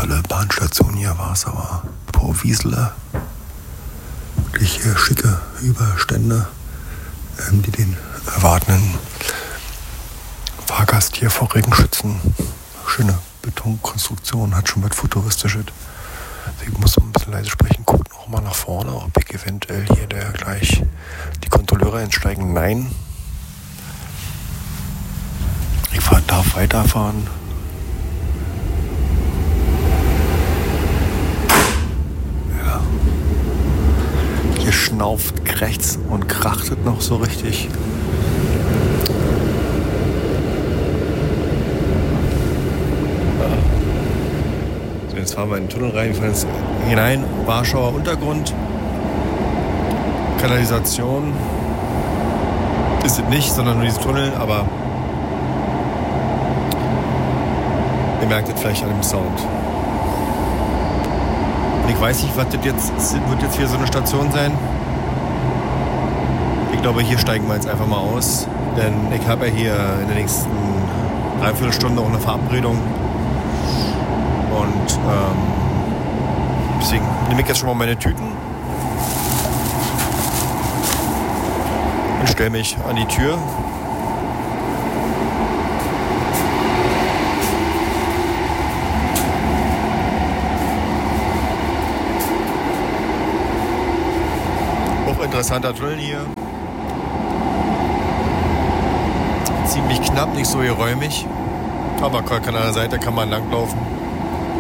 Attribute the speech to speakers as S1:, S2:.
S1: tolle Bahnstation hier war es, aber Wiesler. Wirklich schicke Überstände, die den erwartenden Fahrgast hier vor Regen schützen. Schöne Betonkonstruktion, hat schon was Futuristisches. Ich muss so ein bisschen leise sprechen. Guckt noch mal nach vorne, ob ich eventuell hier gleich die Kontrolleure einsteigen. Nein. Ich darf weiterfahren. Ja. Hier schnauft, krächzt und krachtet noch so richtig. Jetzt fahren wir in den Tunnel rein, wir fahren jetzt hinein, Warschauer Untergrund, Kanalisation ist es nicht, sondern nur diese Tunnel, aber ihr merkt es vielleicht an dem Sound. Und ich weiß nicht, was das wird jetzt hier so eine Station sein. Ich glaube, hier steigen wir jetzt einfach mal aus, denn ich habe ja hier in der nächsten Dreiviertelstunde auch eine Verabredung. Und deswegen nehme ich jetzt schon mal meine Tüten und stelle mich an die Tür. Hochinteressanter Tunnel hier. Ziemlich knapp, nicht so geräumig. Aber an der Seite kann man langlaufen.